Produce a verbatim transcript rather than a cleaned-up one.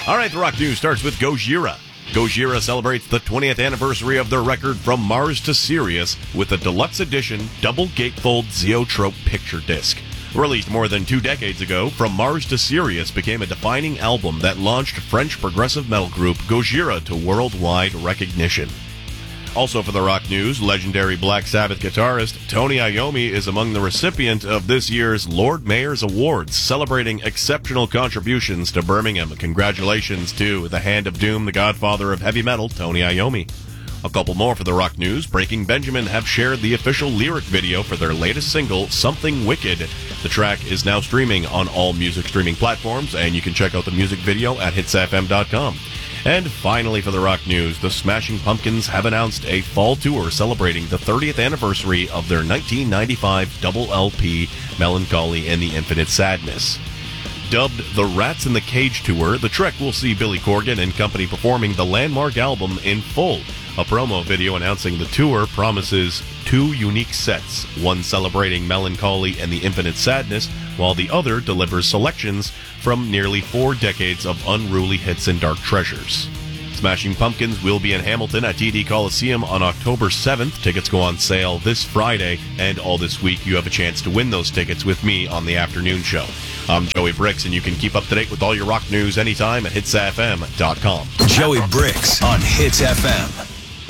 All right, the rock news starts with Gojira. Gojira celebrates the twentieth anniversary of their record From Mars to Sirius with a deluxe edition double gatefold Zeotrope picture disc. Released more than two decades ago, From Mars to Sirius became a defining album that launched French progressive metal group Gojira to worldwide recognition. Also for the rock news, legendary Black Sabbath guitarist Tony Iommi is among the recipient of this year's Lord Mayor's Awards, celebrating exceptional contributions to Birmingham. Congratulations to the Hand of Doom, the godfather of heavy metal, Tony Iommi. A couple more for the rock news. Breaking Benjamin have shared the official lyric video for their latest single, Something Wicked. The track is now streaming on all music streaming platforms, and you can check out the music video at hits f m dot com. And finally for the rock news, the Smashing Pumpkins have announced a fall tour celebrating the thirtieth anniversary of their nineteen ninety-five double L P, Melancholy and the Infinite Sadness. Dubbed the Rats in the Cage Tour, the trek will see Billy Corgan and company performing the landmark album in full. A promo video announcing the tour promises two unique sets, one celebrating Melancholy and the Infinite Sadness, while the other delivers selections from nearly four decades of unruly hits and dark treasures. Smashing Pumpkins will be in Hamilton at T D Coliseum on October seventh. Tickets go on sale this Friday, and all this week you have a chance to win those tickets with me on the afternoon show. I'm Joey Bricks, and you can keep up to date with all your rock news anytime at hits f m dot com. Joey Bricks on Hits F M.